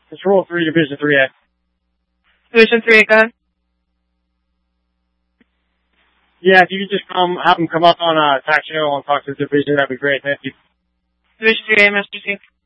It's Rule 3, Division 3A. Division 3A, go ahead. Yeah, if you could just have them come up on Tax Show and talk to the division, that'd be great. Thank you. Division 3A, Mr. C.